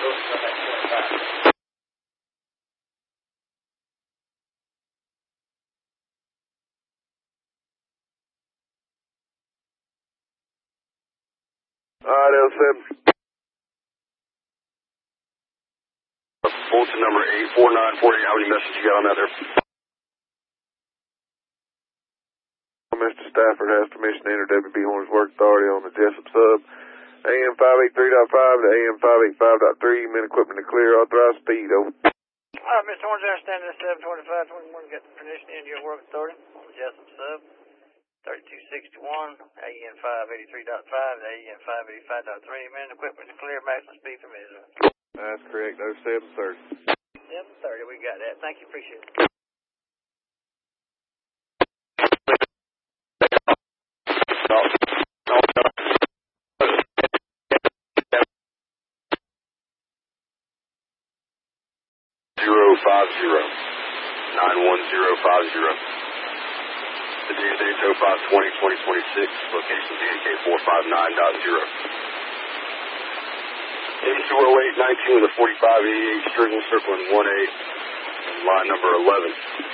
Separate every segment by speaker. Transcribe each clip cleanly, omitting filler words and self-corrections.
Speaker 1: Alright, L7.
Speaker 2: Bulletin number 84948, how many messages you got on that there?
Speaker 1: Mr. Stafford has permission to enter WB Horn's work authority on the Jessup sub. AM 583.5 to AM 585.3, men equipment to clear, authorized speed, over.
Speaker 3: Alright, Mr. Horns, I understand this 725-21, got permission to enter your work authority on the Jessup sub. 3261, AM 583.5 to AM 585.3, men equipment to clear, maximum speed permitted.
Speaker 1: That's correct, 0730.
Speaker 3: 730, we got that. Thank you, appreciate it.
Speaker 2: The date is 805-20-2026, location DAK459.0. M208-19 with a 4588 Strickland circling 1A, line number 11.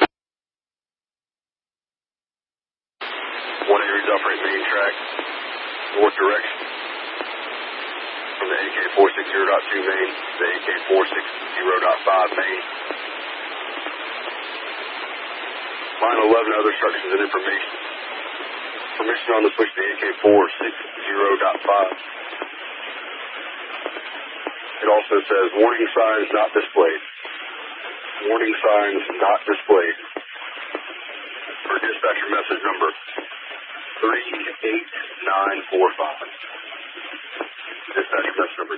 Speaker 2: 1A reads operate main track, north direction. From the AK460.2 main to the AK460.5 main. Line 11, other instructions and information. Permission on the switch to AK460.5. It also says warning signs not displayed. Warning signs not displayed. For dispatcher message number 38945. Dispatcher message number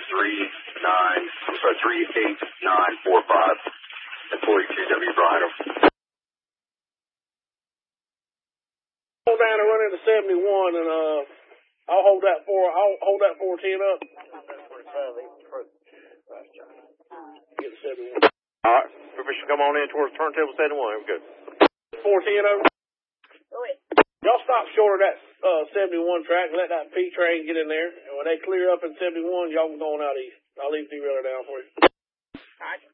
Speaker 2: 38945. Employee TW Brian.
Speaker 4: Hold down and run into 71, and I'll hold that 410 up. Get the 71.
Speaker 1: All right, permission come on in towards turntable 71. We're good.
Speaker 4: 410 over. Y'all stop short of that 71 track and let that P train get in there. And when they clear up in 71, y'all can go on out east. I'll leave the derailleur down for you.
Speaker 3: All right.